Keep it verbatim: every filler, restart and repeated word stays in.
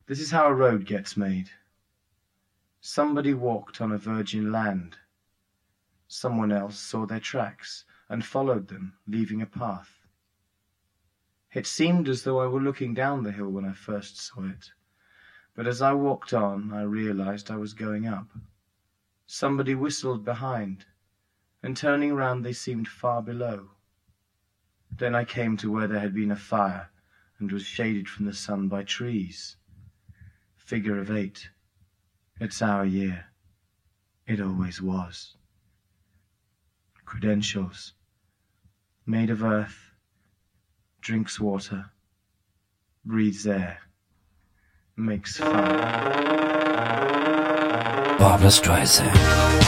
This is how a road gets made. Somebody walked on a virgin land. Someone else saw their tracks and followed them, leaving a path. It seemed as though I were looking down the hill when I first saw it, but as I walked on, I realized I was going up. Somebody whistled behind, and turning round they seemed far below. Then I came to where there had been a fire and was shaded from the sun by trees. Figure of eight. It's our year. It always was. Credentials. Made of earth. Drinks water. Breathes air. Makes fire. Barbra Streisand.